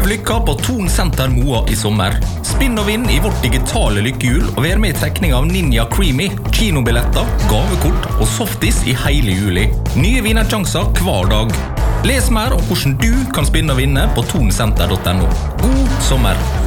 Prøv lykka på Thon Senter Moa i sommer. Spinn og vinn i vårt digitale lykkehjul og vær med i trekning av Ninja Creamy, kinobilletter, gavekort og softis i hele juli. Nye vinnersjanser hver dag. Les mer om hvordan du kan spinne og vinne på thonsenter.no. God sommer!